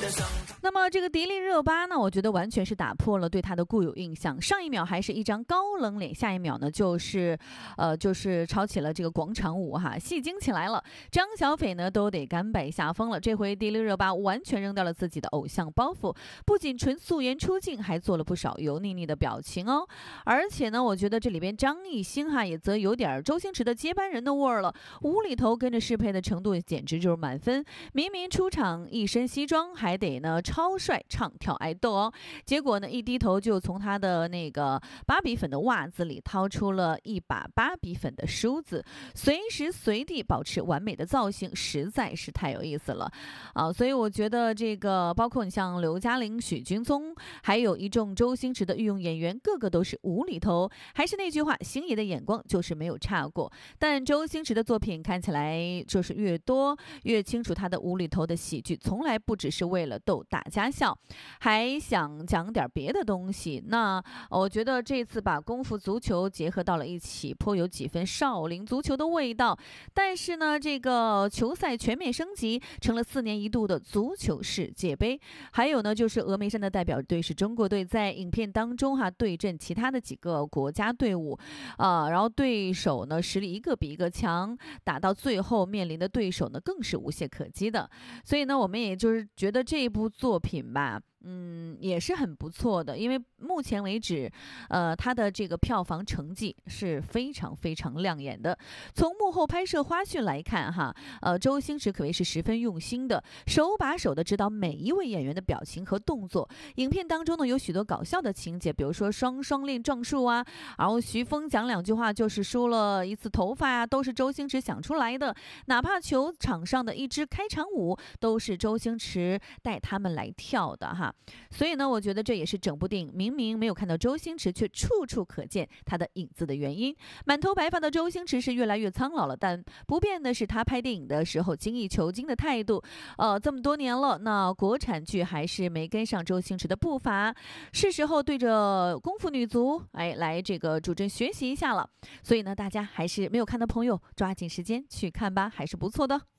那么这个迪丽热巴呢，我觉得完全是打破了对她的固有印象。上一秒还是一张高冷脸，下一秒呢就是抄起了这个广场舞哈，戏精起来了。张小斐呢都得甘拜下风了。这回迪丽热巴完全扔掉了自己的偶像包袱，不仅纯素颜出镜，还做了不少油腻腻的表情哦。而且呢，我觉得这里边张艺兴哈也则有点周星驰的接班人的味儿了，无厘头跟着适配的程度简直就是满分。明明出场一身西装，还得呢超帅唱跳爱豆哦，结果呢一低头就从他的那个芭比粉的袜子里掏出了一把芭比粉的梳子，随时随地保持完美的造型，实在是太有意思了啊！所以我觉得这个包括你像刘嘉玲、许君聪，还有一众周星驰的御用演员，个个都是无厘头。还是那句话，星爷的眼光就是没有差过。但周星驰的作品看起来就是越多越清楚，他的无厘头的喜剧从来不只是为了逗大家笑，还想讲点别的东西。那我觉得这次把功夫足球结合到了一起，颇有几分少林足球的味道。但是呢，这个球赛全面升级，成了4年一度的足球世界杯。还有呢，就是峨眉山的代表队是中国队，在影片当中对阵其他的几个国家队伍，然后对手呢实力一个比一个强，打到最后面临的对手呢更是无懈可击的。所以呢，我们也就是觉得这部作品吧，也是很不错的，因为目前为止，它的这个票房成绩是非常非常亮眼的。从幕后拍摄花絮来看，周星驰可谓是十分用心的，手把手的指导每一位演员的表情和动作。影片当中呢，有许多搞笑的情节，比如说双练撞树啊，然后徐峰讲2句话就是梳了一次头发啊，都是周星驰想出来的。哪怕球场上的一支开场舞，都是周星驰带他们来跳的哈。所以呢，我觉得这也是整部电影明明没有看到周星驰，却处处可见他的影子的原因。满头白发的周星驰是越来越苍老了，但不变的是他拍电影的时候精益求精的态度。这么多年了，那国产剧还是没跟上周星驰的步伐，是时候对着功夫女足来这个主阵学习一下了。所以呢，大家还是没有看的朋友，抓紧时间去看吧，还是不错的。